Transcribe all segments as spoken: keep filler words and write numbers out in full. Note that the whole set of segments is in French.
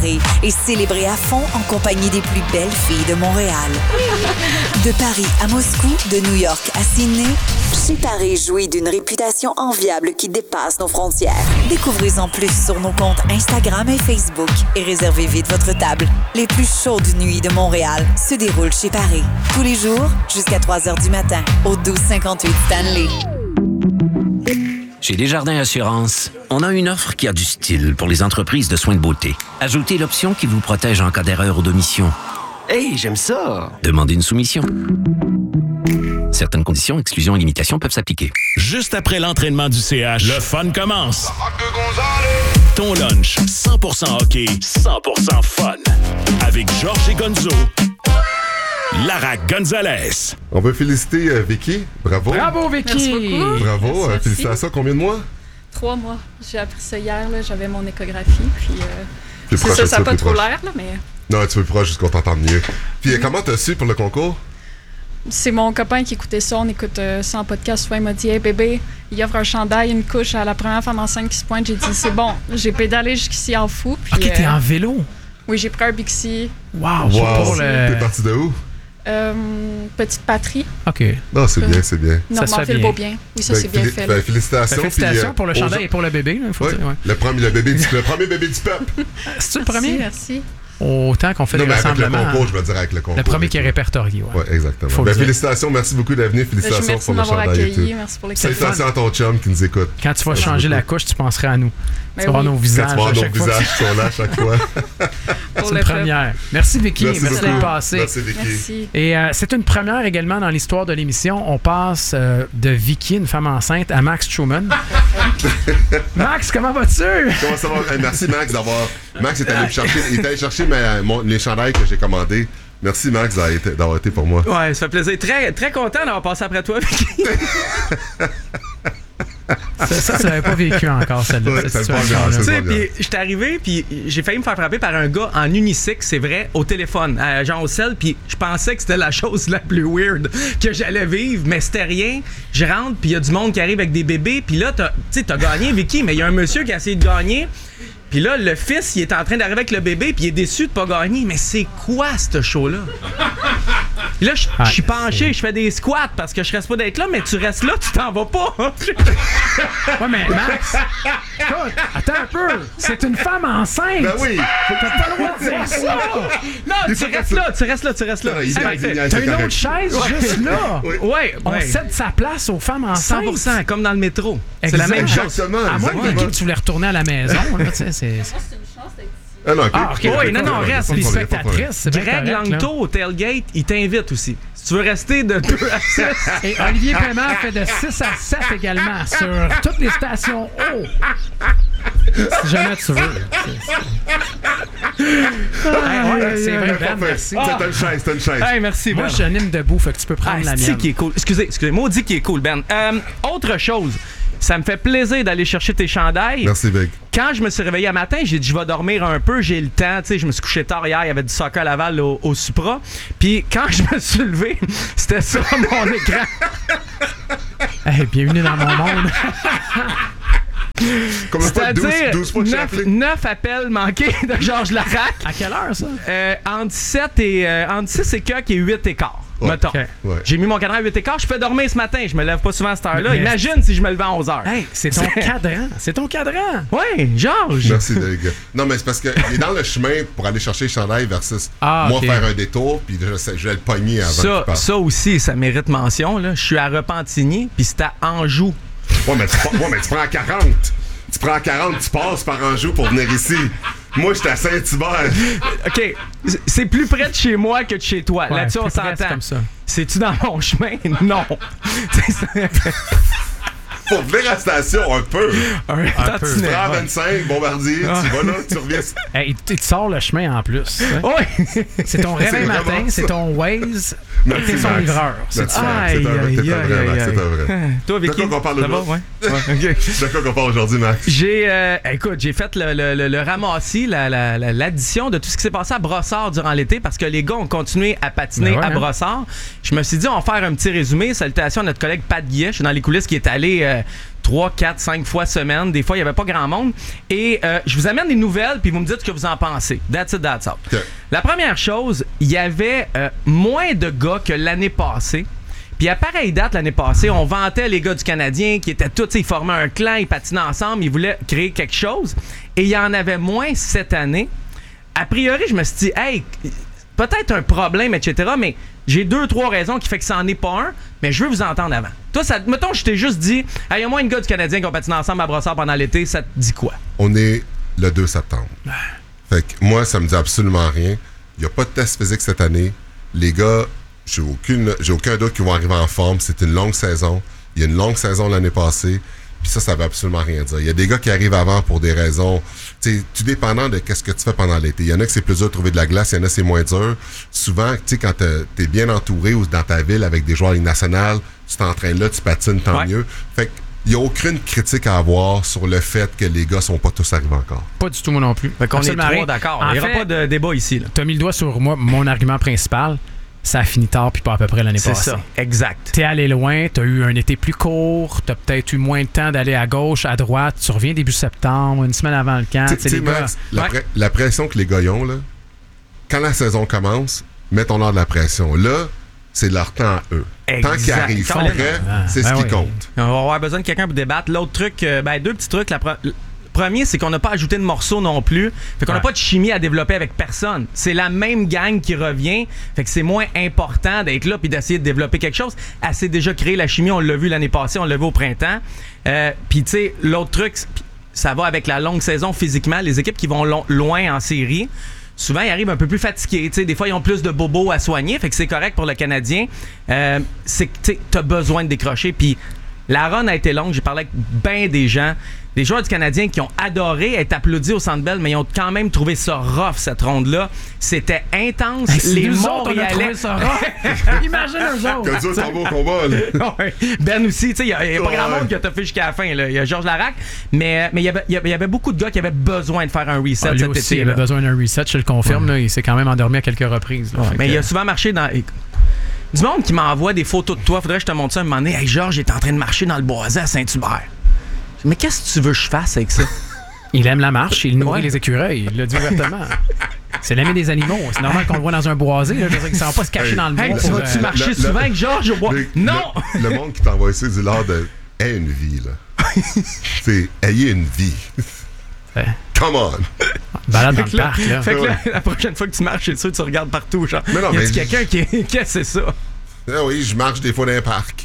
et célébrer à fond en compagnie des plus belles filles de Montréal. De Paris à Moscou, de New York à Sydney, Chez Paris jouit d'une réputation enviable qui dépasse nos frontières. Découvrez-en plus sur nos comptes Instagram et Facebook et réservez vite votre table. Les plus chaudes nuits de Montréal se déroulent chez Paris. Tous les jours, jusqu'à trois heures du matin, au douze cinquante-huit Stanley. Chez Desjardins Assurance, on a une offre qui a du style pour les entreprises de soins de beauté. Ajoutez l'option qui vous protège en cas d'erreur ou d'omission. Hey, j'aime ça! Demandez une soumission. Certaines conditions, exclusions et limitations peuvent s'appliquer. Juste après l'entraînement du C H, le fun commence. Ton lunch, cent pour cent hockey, cent pour cent fun. Avec Georges et Gonzo. Lara Gonzalez. On veut féliciter euh, Vicky. Bravo. Bravo, Vicky. Merci beaucoup. Bravo. Merci, euh, merci. félicitations. Combien de mois? Trois mois. J'ai appris ça hier. Là. J'avais mon échographie. Puis, euh, Plus c'est proche, ça, un ça n'a petit pas peu trop plus proche. l'air, là, mais Non, un petit peu plus proche, juste qu'on t'entende mieux. Puis, euh, comment t'as su pour le concours? c'est mon copain qui écoutait ça. On écoute euh, ça en podcast. Soit il m'a dit, hey bébé, il offre un chandail, une couche à la première femme enceinte qui se pointe. J'ai dit, c'est bon. J'ai pédalé jusqu'ici en fou. Puis, OK, t'es euh, en vélo. Oui, j'ai pris un Bixi. Wow, Wow. pour T'es le... parti de où? Euh, petite patrie. OK. Non, c'est bien, c'est bien. Ça se Normand fait fait le bien. beau bien. Oui, ça Ben, c'est bien féli- fait. ben, là. félicitations. Ben, félicitations puis, euh, pour le aux chandail gens- et pour le bébé. Il faut Ouais, dire, ouais. le, premier, le, bébé du, le premier bébé du peuple. C'est-tu le Merci, premier? merci. Autant qu'on fait Non, des mais avec le rassemblements. concours, je veux dire avec le concours. Le premier qui est répertorié, ouais. Ouais, exactement. Faut Ben, le dire. félicitations, merci beaucoup d'être venu. Ben, je Félicitations merci pour de le m'avoir chandail et accueilli. tout. Merci pour les Salutations à ton chum qui nous écoute. Quand tu vas Merci changer beaucoup. la couche, tu penseras à nous. Ben tu vas voir oui. nos Quand visages. tu vas voir à nos chaque fois. visages qui sont là à chaque fois. pour C'est le une peuple. première. Merci, Vicky. Merci Merci, beaucoup. d'être passé. Merci, Vicky. Merci. Et euh, c'est une première également dans l'histoire de l'émission. On passe euh, de Vicky, une femme enceinte, à Max Truman. Max, comment vas-tu? Comment ça va? Eh, merci Max d'avoir. Max est allé me chercher, il est allé chercher ma- mon- les chandails que j'ai commandés. Merci Max d'avoir été, d'avoir été pour moi. Ouais, ça fait plaisir. Très, très content d'avoir passé après toi, Vicky. Ça, ça tu l'avais pas vécu encore, celle-là. Ouais, cette ça le passe situation-là. bien, Tu ça. sais, pas bien. puis j'étais arrivé, puis j'ai failli me faire frapper par un gars en unisexe, c'est vrai, au téléphone, à Jean Aucel, puis je pensais que c'était la chose la plus weird que j'allais vivre, mais c'était rien. Je rentre, puis il y a du monde qui arrive avec des bébés, puis là, t'as- tu sais, t'as gagné, Vicky, mais il y a un monsieur qui a essayé de gagner. Puis là, le fils, il est en train d'arriver avec le bébé, puis il est déçu de pas gagner. Mais c'est quoi, ce show-là? Puis là, je Ah, je suis penché, je fais des squats parce que je reste pas d'être là, mais tu restes là, tu t'en vas pas. Ouais, mais Max, écoute, attends un peu. C'est une femme enceinte. Ben oui! T'as pas le droit de dire ça. Non, Il tu faut restes que là, tu restes là, tu restes là. Non, il C'est est parfait. génial, T'as c'est une correct. autre chaise juste là. Oui. Ouais, On ouais. cède sa place aux femmes enceintes. cent pour cent, comme dans le métro. C'est la Exact. même chose. Exactement, À moins, exactement. Vicky, que tu voulais retourner à la maison. Là, tu sais, c'est... Ah non, ok. Ah, ok. Oui, non, non, Pas de reste. problème, Les pas de problème, pas de problème. spectatrices, c'est bien Greg correct, là. Langto au tailgate, il t'invite aussi. Si tu veux rester de deux à six. Et Olivier Paiement fait de six à sept également sur toutes les stations haut. Si jamais tu veux. C'est, c'est... Ah, ouais, c'est vrai, Ben, merci. T'as une chaise, t'as une chaise. Hey, merci, Moi, Ben. j'anime debout, fait que tu peux prendre Ah, la c'est mienne. qui est cool. Excusez, excusez, maudit qui est cool, Ben. Euh, autre chose, ça me fait plaisir d'aller chercher tes chandails. Merci, Big. Quand je me suis réveillé un matin, j'ai dit je vais dormir un peu, j'ai le temps. Tu sais, je me suis couché tard hier, il y avait du soccer à Laval au, au Supra. Puis quand je me suis levé, c'était ça mon écran. Hey, bienvenue dans mon monde. Combien de fois? douze, C'est-à-dire douze fois que j'ai appelé? neuf appels manqués de Georges Larac. À quelle heure, ça? Euh, entre sept et euh, entre six et quelques et huit et quart. Ouais, mettons. ok. Ouais. J'ai mis mon cadran à huit et quart. Je peux dormir ce matin. Je me lève pas souvent à cette heure-là. Mais- Imagine si je me levais à onze heures. Hey, c'est ton cadran. C'est ton cadran. Ouais, Georges. Merci, Big. Non, mais c'est parce qu'il est dans le chemin pour aller chercher le chandail versus Ah, moi ok. faire un détour, puis je, sais- je vais le pogner avant qu'il Ça, parte. ça aussi, ça mérite mention. Là. Je suis à Repentigny, puis c'est à Anjou. Ouais, mais tu, prends- ouais, mais tu prends quarante. Tu prends quarante, tu passes par Anjou pour venir ici. Moi, j'étais à Saint-Hubert. OK, c'est plus près de chez moi que de chez toi. Ouais, Là-dessus, on plus près, c'est s'entend. comme ça. C'est-tu dans mon chemin? Non. Pour venir à la station, un peu. un peu. Tu tantinet, prends ouais. vingt-cinq, Bombardier, tu vas là, tu reviens. Hey, tu tu sors le chemin en plus. hein. Ouais. C'est ton réveil C'est matin, vraiment c'est ça. ton Waze, Merci, t'es son Max. livreur. C'est Merci, ça. Max. C'est un vrai, Aïe, c'est un aïe, vrai, aïe, Max, aïe. c'est un vrai. Toi, De Vicky, quoi qu'on parle ça va? aujourd'hui? Ouais. Ouais, OK. De quoi qu'on parle aujourd'hui, Max? J'ai, euh, écoute, j'ai fait le, le, le, le ramassis, la, la, la- l'addition de tout ce qui s'est passé à Brossard durant l'été parce que les gars ont continué à patiner Ben ouais, à hein. Brossard. Je me suis dit, on va faire un petit résumé. Salutations à notre collègue Pat Guillet, je suis dans les coulisses, qui est allé euh, trois, quatre, cinq fois semaine. Des fois, il n'y avait pas grand monde. Et euh, je vous amène des nouvelles, puis vous me dites ce que vous en pensez. That's it, that's all. Okay. La première chose, il y avait euh, moins de gars que l'année passée. Puis à pareille date, l'année passée, on vantait les gars du Canadien qui étaient tous, ils formaient un clan, ils patinaient ensemble, ils voulaient créer quelque chose. Et il y en avait moins cette année. A priori, je me suis dit, hey, peut-être un problème, et cetera, mais j'ai deux, trois raisons qui fait que ça n'en est pas un, mais je veux vous entendre avant. Toi, ça, mettons, je t'ai juste dit, hey, il y a moins de gars du Canadien qui ont patiné ensemble à Brossard pendant l'été, ça te dit quoi? On est le deux septembre. Fait que moi, ça me dit absolument rien. Il n'y a pas de test physique cette année. Les gars, j'ai aucune, j'ai aucun doute qu'ils vont arriver en forme. C'est une longue saison. Il y a une longue saison l'année passée. Puis ça, ça veut absolument rien dire. Il y a des gars qui arrivent avant pour des raisons, tu sais, tout dépendant de qu'est-ce que tu fais pendant l'été. Il y en a que c'est plus dur de trouver de la glace, il y en a c'est moins dur. Souvent, tu sais, quand t'es bien entouré ou dans ta ville avec des joueurs nationales, tu t'entraînes là, tu patines, tant ouais. mieux. Fait que il n'y a aucune critique à avoir sur le fait que les gars sont pas tous arrivés encore. Pas du tout, moi non plus. Fait qu'on est trois rien. d'accord. En Il n'y aura fait, pas de débat ici. Tu as mis le doigt sur moi, mon argument principal. Ça a fini tard puis pas à peu près l'année C'est passée. ça, exact. T'es allé loin, t'as eu un été plus court, t'as peut-être eu moins de temps d'aller à gauche, à droite, tu reviens début septembre, une semaine avant le camp. Tu sais, Max, la, ouais. pre- la pression que les gars ont, là, quand la saison commence, mettons-leur de la pression. Là, c'est leur temps à eux. Exact. Tant qu'ils arrivent, sont prêts, Ah, c'est ben ce qui oui. compte. On va avoir besoin de quelqu'un pour débattre. L'autre truc, euh, ben deux petits trucs. La pre- le premier, c'est qu'on n'a pas ajouté de morceaux non plus. Fait qu'on n'a Ouais. pas de chimie à développer avec personne. C'est la même gang qui revient. Fait que c'est moins important d'être là puis d'essayer de développer quelque chose. Elle s'est déjà créé la chimie. On l'a vu l'année passée, on l'a vu au printemps. Euh, puis tu sais, l'autre truc, ça va avec la longue saison physiquement. Les équipes qui vont lo- loin en série, souvent, ils arrivent un peu plus fatigués. T'sais, des fois, ils ont plus de bobos à soigner. Fait que c'est correct pour le Canadien. Euh, c'est que tu as besoin de décrocher. Puis la run a été longue. J'ai parlé avec bien des gens. Des joueurs du Canadien qui ont adoré être applaudis au Centre Bell, mais ils ont quand même trouvé ça rough, cette ronde-là. C'était intense. Hey, les nous autres, on a Montréalais... trouvé ça rough. Imagine eux autres. Que dur s'en va au combat, là. Ouais. Ben aussi, il n'y a, y a pas Ouais. grand monde qui a toffé jusqu'à la fin. Il y a Georges Larac, mais il mais y, avait, y, avait, y avait beaucoup de gars qui avaient besoin de faire un reset Ah, lui cet aussi, été. il avait là. besoin d'un reset, je le confirme. Là, il s'est quand même endormi à quelques reprises. Là, Ouais, Fait mais que- il a souvent marché dans... Du monde qui m'envoie des photos de toi. Faudrait que je te montre ça un moment donné. Hey, Georges est en train de marcher dans le boisé à Saint-Hubert. Mais qu'est-ce que tu veux que je fasse avec ça? Il aime la marche, il nourrit Ouais. les écureuils, il l'a dit ouvertement. C'est l'ami des animaux. C'est normal qu'on le voit dans un boisé. Là, je veux dire qu'il ne va pas se cacher Hey, dans le Hey, bois. tu pour, vas-tu euh, marcher le- souvent le- avec Georges au bois? Le- Non! Le, le monde qui t'envoie ça dit l'art de. Aie une vie, là. C'est. Ayez une vie. Ouais. Come on! Balade dans Fait le que là, parc. Là. fait que là, la prochaine fois que tu marches, c'est sûr que tu regardes partout. Genre, Mais non, y a-tu mais- quelqu'un qui est... Qu'est-ce que c'est ça? Ah oui, je marche des fois dans un parc.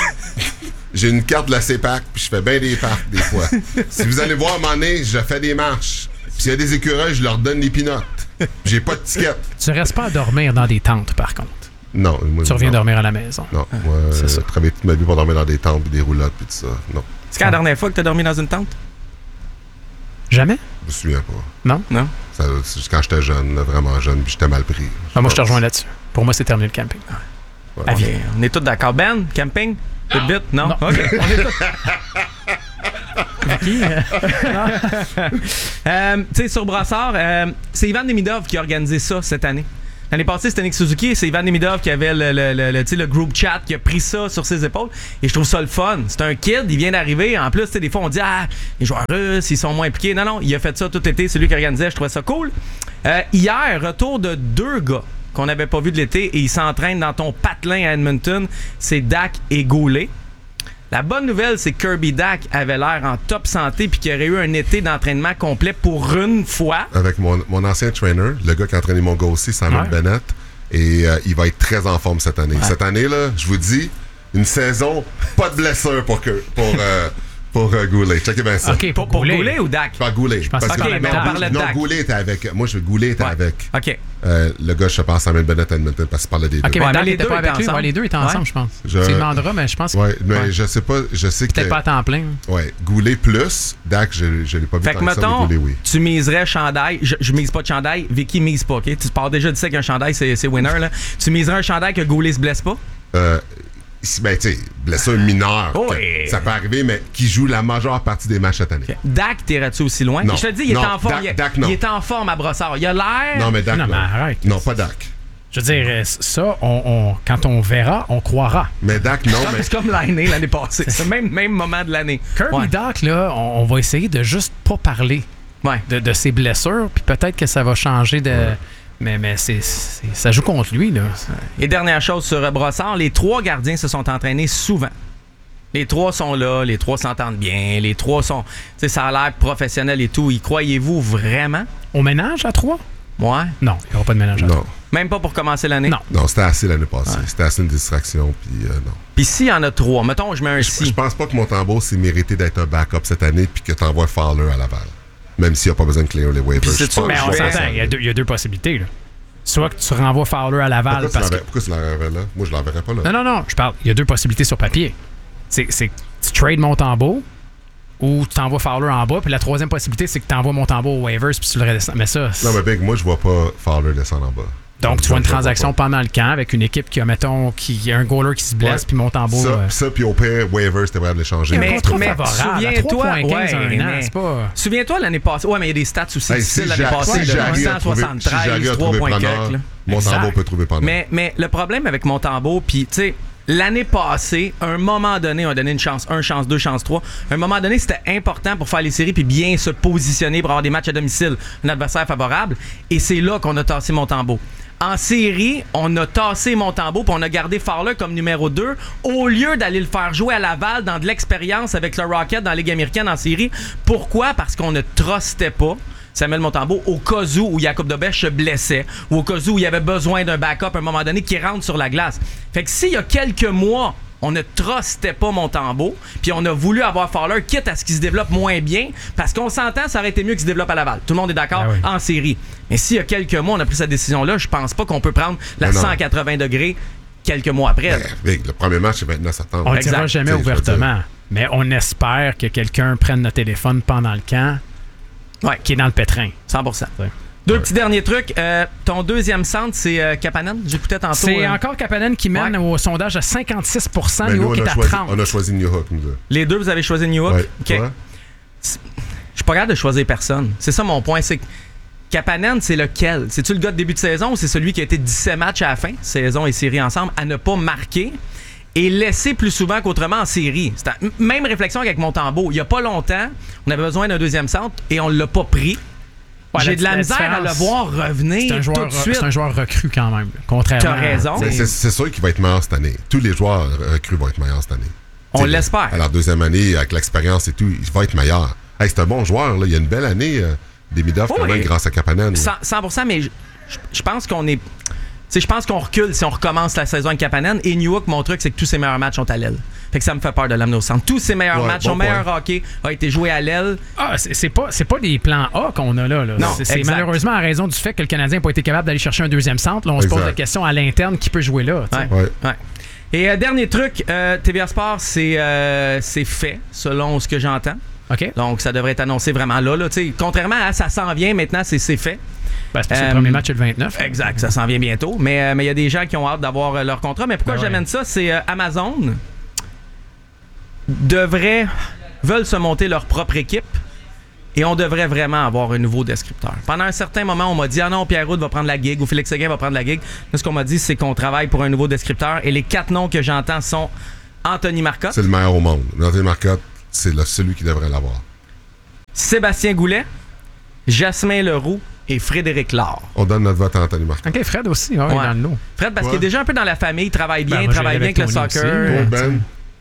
J'ai une carte de la C E P A C, puis je fais bien des parcs, des fois. Si vous allez voir à un moment donné, je fais des marches. Puis s'il y a des écureuils, je leur donne des pinottes. J'ai pas de ticket. Tu restes pas à dormir dans des tentes, par contre. Non. Moi, Tu reviens non. dormir à la maison. Non, moi, c'est euh, ça. j'ai travaillé toute ma vie pour dormir dans des tentes, puis des roulottes, puis tout ça. Non, C'est quand la dernière fois que tu as dormi dans une tente? Jamais? je me souviens pas. Non? Non? Ça, c'est quand j'étais jeune, là, vraiment jeune, puis j'étais mal pris. Ah, moi, je te rejoins là-dessus. Pour moi, c'est terminé le camping. Ouais. On est, on est tous d'accord. Ben, camping? Bit bit? Non? Non. OK. On est tous... Qui? Euh, tu sais, sur Brassard, euh, c'est Ivan Demidov qui a organisé ça cette année. L'année passée, c'était Nick Suzuki et c'est Ivan Demidov qui avait le, le, le, le, tu sais, le group chat qui a pris ça sur ses épaules. Et je trouve ça le fun. C'est un kid, il vient d'arriver. En plus, tu sais, des fois, on dit « Ah, les joueurs russes, ils sont moins impliqués. » Non, non, il a fait ça tout l'été. C'est lui qui organisait. Je trouvais ça cool. Euh, hier, retour de deux gars qu'on n'avait pas vus de l'été et ils s'entraînent dans ton patelin à Edmonton. C'est Dak et Goulet. La bonne nouvelle, c'est que Kirby Dak avait l'air en top santé puis qu'il aurait eu un été d'entraînement complet pour une fois. Avec mon, mon ancien trainer, le gars qui a entraîné mon gars aussi, Samuel Ouais. Bennett, et euh, il va être très en forme cette année. Cette année, là, je vous dis, une saison, pas de blessure pour, que, pour, euh, pour euh, Goulet. Checkez bien ça. OK, Pour, pour Goulet ou Dak? Pas Goulet. Je pense Parce que que- tu mais on parlais parlait de non, Dak. Goulet était avec. Moi, je Goulet était Ouais. avec OK. euh, le gars, je pense, Samuel Bennett à Edmonton, parce qu'il parlait des OK, deux. mais Ouais, Dak mais les n'était deux pas avec étaient lui. ensemble. Ouais, les deux étaient ensemble, Ouais. je pense. Je- Tu demandera, mais je pense que Ouais, mais Ouais. je sais pas, je sais que. peut-être pas à temps plein. Ouais, Goulet plus, Dak, je, je l'ai pas vu Fait tant que, que ça, mais mettons, Goulet, oui. tu miserais chandail. Je, je mise pas de chandail. Vicky mise pas, OK? Tu pars déjà de ça qu'un chandail, c'est, c'est winner, là. Tu miserais un chandail que Goulet se blesse pas? Euh, si- ben, tu sais, blessure mineure, Oh, que et- ça peut arriver, mais qui joue la majeure partie des matchs cette année. OK. Dak, t'irais-tu aussi loin? Non. Je te dis, il est Non, en forme. Dak- il, Dak, non. il est en forme à Brossard. Il a l'air... Non, mais Dak, Non, non. mais arrête. Non, pas Dak. Je veux dire, ça, on, on, quand on verra, on croira. Mais Dak, non. mais... C'est comme l'année, l'année passée. C'est le même, même moment de l'année. Kirby ouais. Dach, là, on, on va essayer de juste pas parler ouais. de, de ses blessures, puis peut-être que ça va changer de... Ouais. Mais, mais c'est, c'est, ça joue contre lui, là. Et dernière chose sur Brossard, les trois gardiens se sont entraînés souvent. Les trois sont là, les trois s'entendent bien, les trois sont... Tu sais, ça a l'air professionnel et tout. Y croyez-vous vraiment? On ménage à trois? Ouais. Non, il n'y aura pas de ménage à non. trois. Même pas pour commencer l'année? Non. Non, c'était assez l'année passée. Ouais. C'était assez une distraction, puis euh, non. Puis s'il y en a trois, mettons, je mets un si. Je pense pas que Montembeault s'est mérité d'être un backup cette année puis que t'envoies Fowler à Laval. Même s'il n'y a pas besoin de clear les waivers. c'est sûr, mais on s'entend, il y, a deux, il y a deux possibilités, là. Soit que tu renvoies Fowler à Laval pourquoi parce tu que... Pourquoi tu l'enverrais là? Moi, je l'enverrais pas là. Non, non, non, je parle. Il y a deux possibilités sur papier. C'est, c'est que tu trades Montembeault ou tu t'envoies Fowler en bas, puis la troisième possibilité, c'est que tu envoies Montembeau aux waivers puis tu le redescends. Mais ça... Non, mais Big, moi, je vois pas Fowler descendre en bas. Donc, tu vois une transaction pendant le camp avec une équipe qui a, mettons, qui a un goaler qui se blesse, ouais. puis Montembeau... Ça, euh... ça puis au pire, waivers, c'était vrai de l'échanger. Mais, mais, mais souviens-toi... Ouais, mais, c'est pas... Souviens-toi l'année passée... Ouais, mais il y a des stats aussi hey, difficiles si l'année passée. Si de cent soixante-treize, trois points quelques. Montembeau peut trouver pendant. Mais, mais le problème avec Montembeau, puis, tu sais... L'année passée, à un moment donné, on a donné une chance un, chance deux, chance trois. À un moment donné, c'était important pour faire les séries puis bien se positionner pour avoir des matchs à domicile, un adversaire favorable. Et c'est là qu'on a tassé Montembeau. En série, on a tassé Montembeau puis on a gardé Fowler comme numéro deux au lieu d'aller le faire jouer à Laval dans de l'expérience avec le Rocket dans la Ligue américaine en série. Pourquoi? Parce qu'on ne trustait pas Samuel Montembeau au cas où, où Jacob Dobèche se blessait ou au cas où il y avait besoin d'un backup à un moment donné qui rentre sur la glace. Fait que s'il y a quelques mois, on ne trustait pas Montembeau, puis on a voulu avoir Fowler, quitte à ce qu'il se développe moins bien, parce qu'on s'entend, ça aurait été mieux qu'il se développe à Laval. Tout le monde est d'accord, ah oui. en série. Mais s'il y a quelques mois, on a pris cette décision-là, je pense pas qu'on peut prendre la cent quatre-vingts degrés quelques mois après. Ben, Big, le premier match, c'est vingt-neuf septembre. On ne le dira jamais T'sais, ouvertement, mais on espère que quelqu'un prenne notre téléphone pendant le camp. Ouais, qui est dans le pétrin. cent pour cent. Ouais. Deux ouais. petits derniers trucs. Euh, ton deuxième centre, c'est euh, Kapanen. J'écoutais tantôt. C'est euh... encore Kapanen qui mène ouais. au sondage à cinquante-six pour cent. New Hook est à choisi, trente. On a choisi New Hook, nous deux. Les deux, vous avez choisi New Hook? Ouais. OK. Ouais. Je suis pas capable de choisir personne. C'est ça mon point. C'est que Kapanen, c'est lequel? C'est-tu le gars de début de saison ou c'est celui qui a été dix-sept matchs à la fin, saison et série ensemble, à ne pas marquer? Et laisser plus souvent qu'autrement en série. C'est la même réflexion avec Montembeau. Il n'y a pas longtemps, on avait besoin d'un deuxième centre et on ne l'a pas pris. Ouais, J'ai la, de la, la misère à le voir revenir c'est un joueur, tout de suite. C'est un joueur recru quand même, contrairement. Tu as raison. C'est, c'est, c'est sûr qu'il va être meilleur cette année. Tous les joueurs recrues vont être meilleurs cette année. On T'sais, l'espère. À la deuxième année, avec l'expérience et tout, il va être meilleur. Hey, c'est un bon joueur. Là. Il y a une belle année euh, des mid-off oh, quand même grâce à Kapanen. cent pour cent, mais je pense qu'on est... Je pense qu'on recule si on recommence la saison avec Kapanen. Et New Hook, mon truc, c'est que tous ses meilleurs matchs sont à l'aile. Fait que ça me fait peur de l'amener au centre. Tous ses meilleurs ouais, matchs, bon son point. meilleur hockey a été joué à l'aile. Ah, c'est, c'est, pas, c'est pas des plans A qu'on a là. là. Non, c'est, c'est malheureusement à raison du fait que le Canadien n'a pas été capable d'aller chercher un deuxième centre. Là, on exact. se pose la question à l'interne qui peut jouer là. Ouais. Ouais. Ouais. Et euh, dernier truc, euh, T V A Sport, c'est, euh, c'est fait selon ce que j'entends. Okay. Donc, ça devrait être annoncé vraiment là. là contrairement à ça s'en vient maintenant, c'est, c'est fait. Ben, c'est euh, le premier match le vingt-neuf. Exact, ça s'en vient bientôt. Mais il euh, y a des gens qui ont hâte d'avoir euh, leur contrat. Mais pourquoi ben j'amène ouais. ça? C'est euh, Amazon devrait, veulent se monter leur propre équipe et on devrait vraiment avoir un nouveau descripteur. Pendant un certain moment, on m'a dit « Ah non, Pierre-Roux va prendre la gig ou Félix Séguin va prendre la gig. » Là, ce qu'on m'a dit, c'est qu'on travaille pour un nouveau descripteur et les quatre noms que j'entends sont Anthony Marcotte. C'est le meilleur au monde. Anthony Marcotte, c'est le, celui qui devrait l'avoir. Sébastien Goulet, Jasmin Leroux et Frédéric Laure. On donne notre vote à Anthony Marcotte. OK, Fred aussi, ouais, ouais. dans le lot. Fred, parce ouais. qu'il est déjà un peu dans la famille, il travaille bien, ben, il travaille bien avec le soccer. Oh, ben.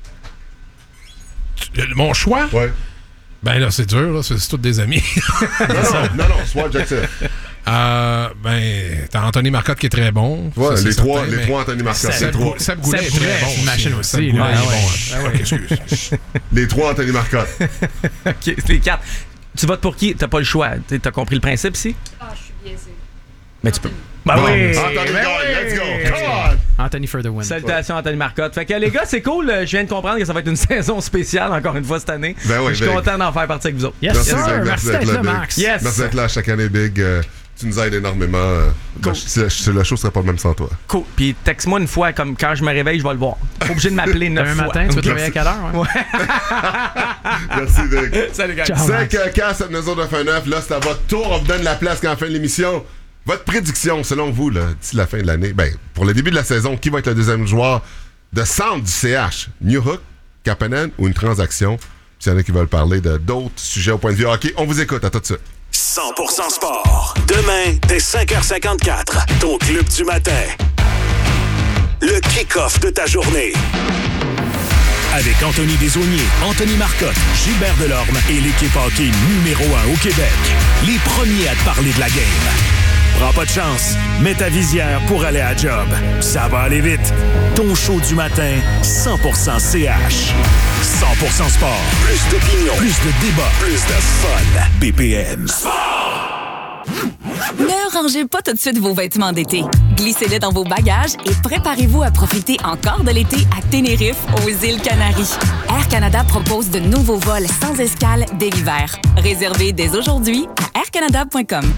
tu, mon choix? Ouais. Ben là, c'est dur, là, c'est, c'est tous des amis. non, non, non, non, soit objectif. Euh, ben, t'as Anthony Marcotte qui est très bon. Ouais, ça, les, trois, certain, les trois Anthony Marcotte. Seb, Goulet, Seb Goulet est très bon. Une machine aussi. aussi Goulet là, est ouais. bon. Ah ouais. Excuse. Les trois Anthony Marcotte. OK, les quatre. Tu votes pour qui? T'as pas le choix. T'as compris le principe ici? Ah, je suis biaisé. Mais tu peux. Ben bon, oui! Anthony, ben go, oui. let's go! Come on! Anthony for the win. Salutations, Anthony Marcotte. Fait que les gars, c'est cool. Je viens de comprendre que ça va être une saison spéciale, encore une fois, cette année. Ben oui, je suis ben. content d'en faire partie avec vous autres. Yes, merci, sir! Merci, merci d'être là, Max. Yes. Merci d'être là chaque année, Big. Euh, tu nous aides énormément. Euh, cool. le, le, le show serait pas le même sans toi. Cool. Puis texte-moi une fois, comme quand je me réveille, je vais le voir. Pas obligé de m'appeler neuf fois. Un matin, tu vas te réveiller à quelle heure? Ouais. ouais. Merci, Big. Salut, gars. cinq K, cette maison de fin neuf. Là, c'est à votre tour. On vous donne la place quand on fait l'émission. Votre prédiction, selon vous, là, d'ici la fin de l'année, ben, pour le début de la saison, qui va être le deuxième joueur de centre du C H? Newhook, Kapanen ou une transaction? S'il y en a qui veulent parler de d'autres sujets au point de vue hockey, on vous écoute. À tout de suite. cent pour cent sport. Demain, dès cinq heures cinquante-quatre, ton club du matin. Le kick-off de ta journée. Avec Anthony Desaulniers, Anthony Marcotte, Gilbert Delorme et l'équipe hockey numéro un au Québec. Les premiers à te parler de la game. Prends pas de chance. Mets ta visière pour aller à la job. Ça va aller vite. Ton show du matin, cent pour cent C H. cent pour cent sport. Plus d'opinion. Plus de débat. Plus de fun. B P M. Sport. Ne rangez pas tout de suite vos vêtements d'été. Glissez-les dans vos bagages et préparez-vous à profiter encore de l'été à Tenerife, aux îles Canaries. Air Canada propose de nouveaux vols sans escale dès l'hiver. Réservez dès aujourd'hui à air canada point com.